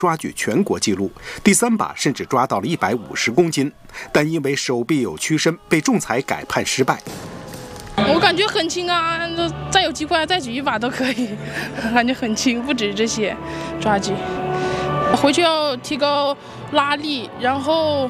抓举全国纪录，第3把甚至抓到了150公斤，但因为手臂有屈伸，被仲裁改判失败。 我感觉很轻啊，再有机会再举1把都可以，感觉很轻，不止这些抓举。回去要提高拉力，然后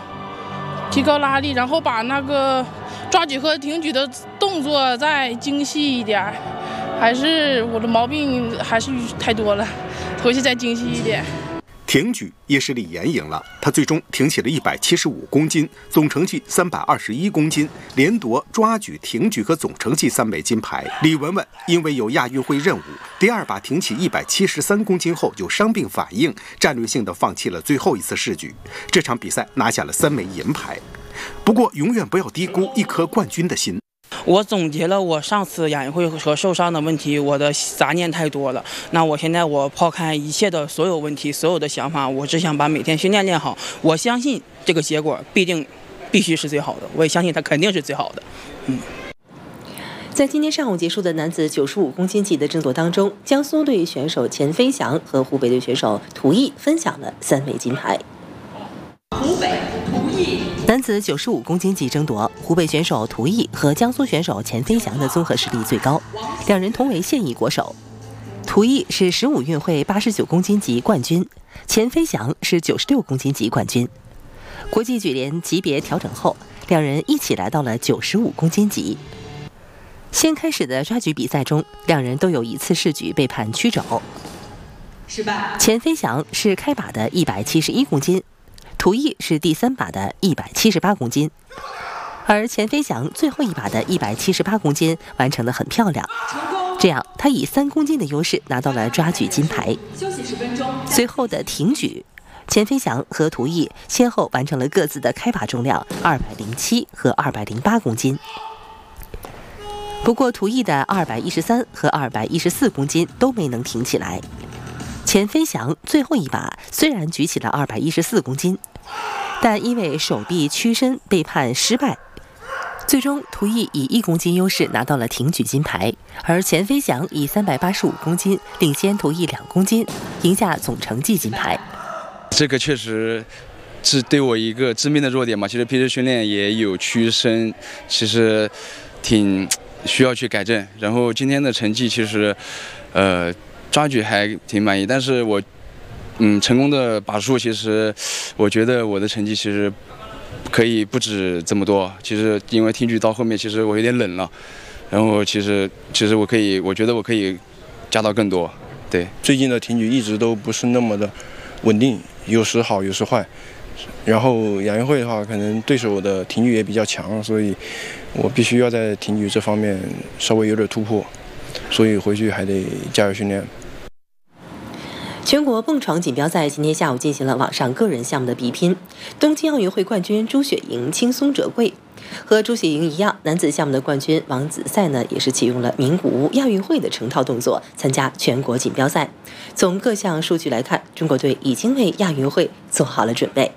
把那个抓举和挺举的动作再精细一点。还是我的毛病还是太多了，回去再精细一点。 挺举也是李岩赢了，他最终挺起了175公斤，总成绩321公斤，连夺抓举、挺举和总成绩3枚金牌。李雯雯因为有亚运会任务，第2把挺起173公斤后就伤病反应，战略性的放弃了最后一次试举。这场比赛拿下了3枚银牌。不过永远不要低估一颗冠军的心。 我总结了我上次亚运会和受伤的问题，我的杂念太多了。那我现在抛开一切的所有问题，所有的想法，我只想把每天训练练好。我相信这个结果必须是最好的，我也相信它肯定是最好的。 在今天上午结束的男子95公斤级的争夺当中，江苏队选手钱飞翔和湖北队选手涂毅分享了3枚金牌。 湖北涂毅。 男子95公斤级争夺，湖北选手涂毅和江苏选手钱飞翔的综合实力最高，两人同为现役国手。涂毅是15运会89公斤级冠军，钱飞翔是96公斤级冠军。国际举联级别调整后，两人一起来到了95公斤级。先开始的抓举比赛中，两人都有一次试举被判曲肘。钱飞翔是开把的171公斤，涂毅是第3把的178公斤，而钱飞翔最后一把的178公斤完成得很漂亮，这样他以3公斤的优势拿到了抓举金牌。随后的挺举，钱飞翔和涂毅先后完成了各自的开把重量207和208公斤。不过涂毅的213和214公斤都没能挺起来。钱飞翔最后一把虽然举起了214公斤，但因为手臂屈伸被判失败，最终涂毅以1公斤优势拿到了挺举金牌，而钱飞翔以385公斤领先涂毅2公斤，赢下总成绩金牌。 这个确实是对我一个致命的弱点嘛，其实平时训练也有屈伸，其实挺需要去改正。然后今天的成绩其实抓举还挺满意，但是我成功的把数，其实我觉得我的成绩其实可以不止这么多。其实因为挺举到后面，其实我有点冷了，然后其实我觉得我可以加到更多。对， 最近的挺举一直都不是那么的稳定，有时好有时坏。然后亚运会的话，可能对手的挺举也比较强，所以我必须要在挺举这方面稍微有点突破，所以回去还得加油训练。 全国蹦床锦标赛今天下午进行了网上个人项目的比拼，东京奥运会冠军朱雪莹轻松折桂。和朱雪莹一样，男子项目的冠军王子赛呢，也是启用了名古屋亚运会的成套动作参加全国锦标赛。从各项数据来看，中国队已经为亚运会做好了准备。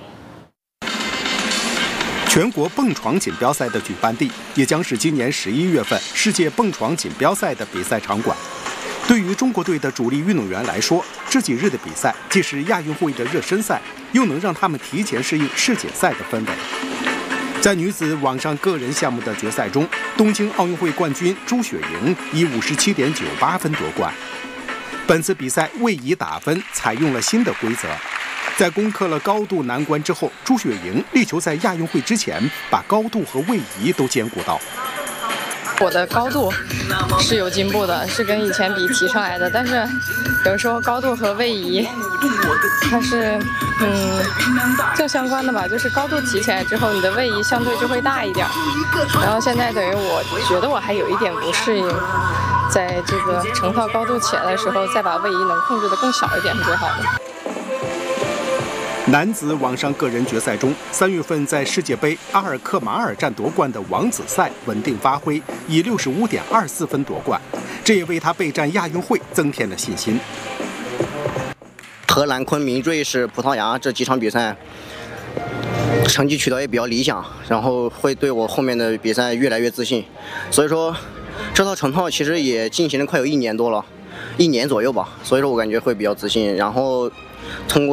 全国蹦床锦标赛的举办地也将是今年11月份世界蹦床锦标赛的比赛场馆。对于中国队的主力运动员来说，这几日的比赛既是亚运会的热身赛，又能让他们提前适应世锦赛的氛围。在女子网上个人项目的决赛中，东京奥运会冠军朱雪莹以57.98分夺冠。本次比赛位移打分采用了新的规则，在攻克了高度难关之后，朱雪莹力求在亚运会之前把高度和位移都兼顾到。 我的高度是有进步的，是跟以前比提上来的，但是有时候高度和位移它是正相关的吧，就是高度提起来之后，你的位移相对就会大一点。然后现在等于我觉得我还有一点不适应，在这个成套高度起来的时候，再把位移能控制的更小一点是最好的。 男子网上个人决赛中，3月份在世界杯阿尔克马尔站夺冠的王子赛稳定发挥，以65.24分夺冠，这也为他备战亚运会增添了信心。 荷兰、昆明、瑞士、葡萄牙这几场比赛成绩取得也比较理想，然后会对我后面的比赛越来越自信。所以说，这套成套其实也进行了快有1年多了，1年左右吧。所以说我感觉会比较自信，然后通过